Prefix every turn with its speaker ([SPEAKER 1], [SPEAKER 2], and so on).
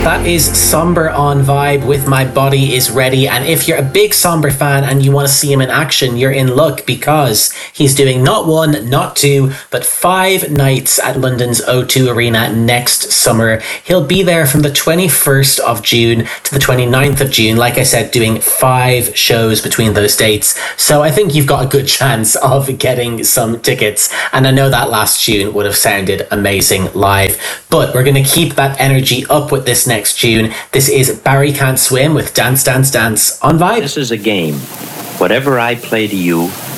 [SPEAKER 1] That is Somber on Vibe with My Body Is Ready. And if you're a big Somber fan and you want to see him in action, you're in luck, because he's doing not one, not two, but 5 nights at London's O2 Arena next summer. He'll be there from the 21st of June to the 29th of June. Like I said, doing 5 shows between those dates. So I think you've got a good chance of getting some tickets. And I know that last tune would have sounded amazing live. But we're going to keep that energy up with this next tune. This is Barry Can't Swim with Dance Dance Dance on Vibe.
[SPEAKER 2] This is a game. Whatever I play to you,